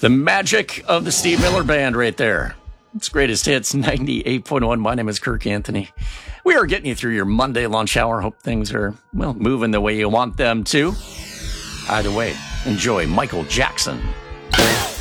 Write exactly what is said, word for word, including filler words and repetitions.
The magic of the Steve Miller Band right there. It's Greatest Hits ninety-eight point one. My name is Kirk Anthony. We are getting you through your Monday lunch hour. Hope things are, well, moving the way you want them to. Either way, enjoy Michael Jackson.